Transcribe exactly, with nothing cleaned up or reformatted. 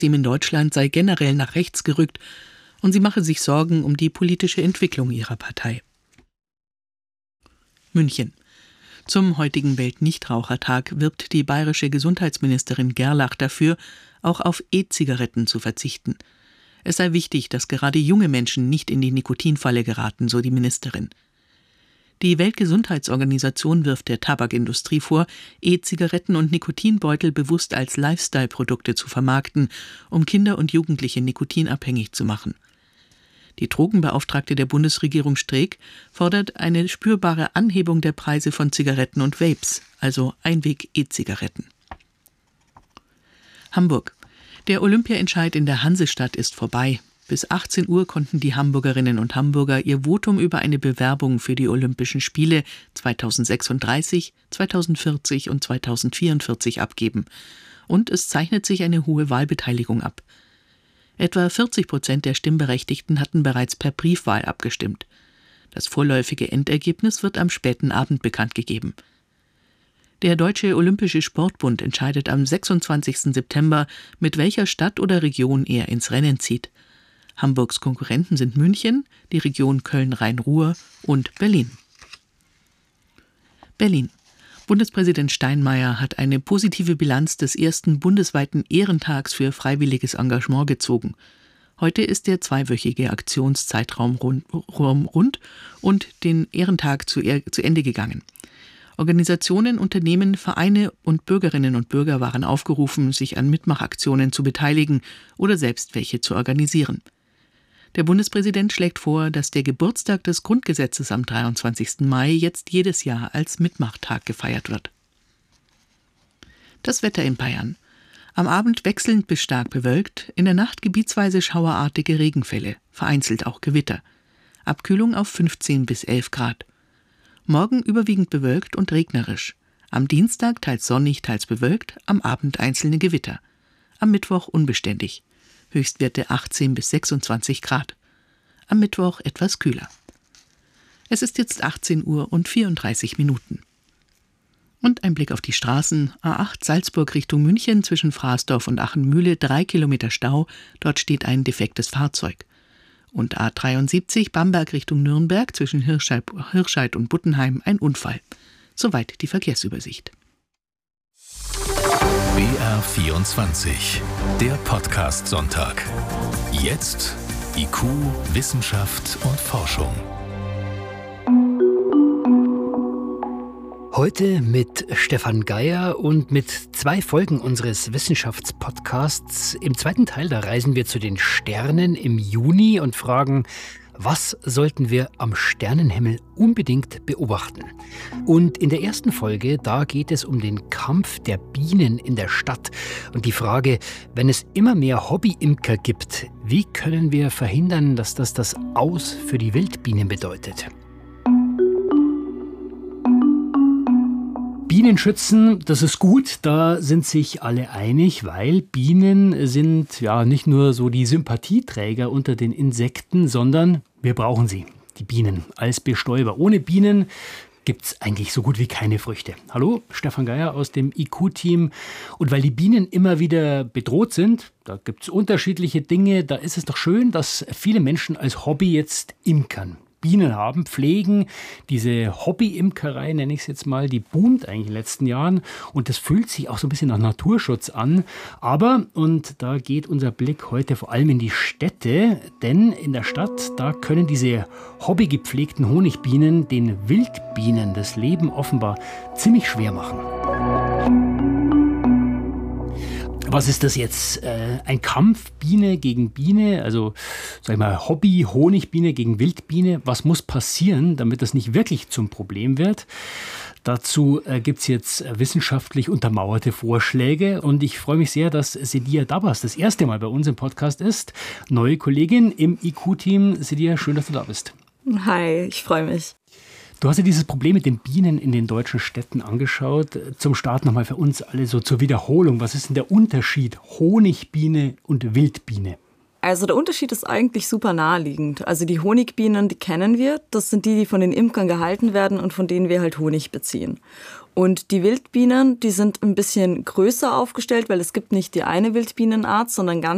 Team in Deutschland sei generell nach rechts gerückt und sie mache sich Sorgen um die politische Entwicklung ihrer Partei. München. Zum heutigen Weltnichtrauchertag wirbt die bayerische Gesundheitsministerin Gerlach dafür, auch auf E-Zigaretten zu verzichten. Es sei wichtig, dass gerade junge Menschen nicht in die Nikotinfalle geraten, so die Ministerin. Die Weltgesundheitsorganisation wirft der Tabakindustrie vor, E-Zigaretten und Nikotinbeutel bewusst als Lifestyle-Produkte zu vermarkten, um Kinder und Jugendliche nikotinabhängig zu machen. Die Drogenbeauftragte der Bundesregierung Streeck fordert eine spürbare Anhebung der Preise von Zigaretten und Vapes, also Einweg-E-Zigaretten. Hamburg. Der Olympiaentscheid in der Hansestadt ist vorbei. Bis achtzehn Uhr konnten die Hamburgerinnen und Hamburger ihr Votum über eine Bewerbung für die Olympischen Spiele zweitausendsechsunddreißig, zweitausendvierzig und zweitausendvierundvierzig abgeben. Und es zeichnet sich eine hohe Wahlbeteiligung ab. Etwa vierzig Prozent der Stimmberechtigten hatten bereits per Briefwahl abgestimmt. Das vorläufige Endergebnis wird am späten Abend bekannt gegeben. Der Deutsche Olympische Sportbund entscheidet am sechsundzwanzigsten September, mit welcher Stadt oder Region er ins Rennen zieht. Hamburgs Konkurrenten sind München, die Region Köln-Rhein-Ruhr und Berlin. Berlin. Bundespräsident Steinmeier hat eine positive Bilanz des ersten bundesweiten Ehrentags für freiwilliges Engagement gezogen. Heute ist der zweiwöchige Aktionszeitraum rund, rund und den Ehrentag zu, zu Ende gegangen. Organisationen, Unternehmen, Vereine und Bürgerinnen und Bürger waren aufgerufen, sich an Mitmachaktionen zu beteiligen oder selbst welche zu organisieren. Der Bundespräsident schlägt vor, dass der Geburtstag des Grundgesetzes am dreiundzwanzigsten Mai jetzt jedes Jahr als Mitmachtag gefeiert wird. Das Wetter in Bayern. Am Abend wechselnd bis stark bewölkt, in der Nacht gebietsweise schauerartige Regenfälle, vereinzelt auch Gewitter. Abkühlung auf fünfzehn bis elf Grad. Morgen überwiegend bewölkt und regnerisch. Am Dienstag teils sonnig, teils bewölkt, am Abend einzelne Gewitter. Am Mittwoch unbeständig. Höchstwerte achtzehn bis sechsundzwanzig Grad. Am Mittwoch etwas kühler. Es ist jetzt achtzehn Uhr und vierunddreißig Minuten. Und ein Blick auf die Straßen. A acht Salzburg Richtung München zwischen Fraßdorf und Achenmühle, drei Kilometer Stau. Dort steht ein defektes Fahrzeug. Und A dreiundsiebzig Bamberg Richtung Nürnberg zwischen Hirscheid, Hirscheid und Buttenheim ein Unfall. Soweit die Verkehrsübersicht. B R vierundzwanzig, der Podcast Sonntag. Jetzt I Q, Wissenschaft und Forschung. Heute mit Stefan Geier und mit zwei Folgen unseres Wissenschaftspodcasts. Im zweiten Teil, da reisen wir zu den Sternen im Juni und fragen, was sollten wir am Sternenhimmel unbedingt beobachten? Und in der ersten Folge, da geht es um den Kampf der Bienen in der Stadt und die Frage, wenn es immer mehr Hobbyimker gibt, wie können wir verhindern, dass das das Aus für die Wildbienen bedeutet? Bienen schützen, das ist gut, da sind sich alle einig, weil Bienen sind ja nicht nur so die Sympathieträger unter den Insekten, sondern wir brauchen sie, die Bienen, als Bestäuber. Ohne Bienen gibt es eigentlich so gut wie keine Früchte. Hallo, Stefan Geier aus dem I Q-Team. Und weil die Bienen immer wieder bedroht sind, da gibt es unterschiedliche Dinge, da ist es doch schön, dass viele Menschen als Hobby jetzt imkern. Bienen haben, pflegen. Diese Hobby-Imkerei, nenne ich es jetzt mal, die boomt eigentlich in den letzten Jahren und das fühlt sich auch so ein bisschen nach Naturschutz an. Aber, und da geht unser Blick heute vor allem in die Städte, denn in der Stadt, da können diese hobbygepflegten Honigbienen den Wildbienen das Leben offenbar ziemlich schwer machen. Was ist das jetzt? Äh, ein Kampf Biene gegen Biene, also sag ich mal Hobby-Honigbiene gegen Wildbiene. Was muss passieren, damit das nicht wirklich zum Problem wird? Dazu äh, gibt es jetzt wissenschaftlich untermauerte Vorschläge und ich freue mich sehr, dass Sedia Dabas das erste Mal bei uns im Podcast ist. Neue Kollegin im I Q-Team. Sedia, schön, dass du da bist. Hi, ich freue mich. Du hast dir dieses Problem mit den Bienen in den deutschen Städten angeschaut. Zum Start nochmal für uns alle so zur Wiederholung. Was ist denn der Unterschied Honigbiene und Wildbiene? Also der Unterschied ist eigentlich super naheliegend. Also die Honigbienen, die kennen wir. Das sind die, die von den Imkern gehalten werden und von denen wir halt Honig beziehen. Und die Wildbienen, die sind ein bisschen größer aufgestellt, weil es gibt nicht die eine Wildbienenart, sondern ganz